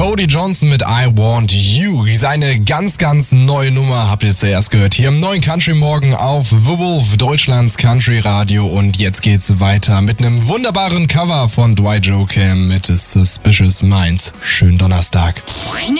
Cody Johnson mit I Want You. Seine ganz, ganz neue Nummer habt ihr zuerst gehört hier im neuen Country Morgen auf The Wolf, Deutschlands Country Radio. Und jetzt geht's weiter mit einem wunderbaren Cover von Dwight Yoakam mit Suspicious Minds. Schönen Donnerstag.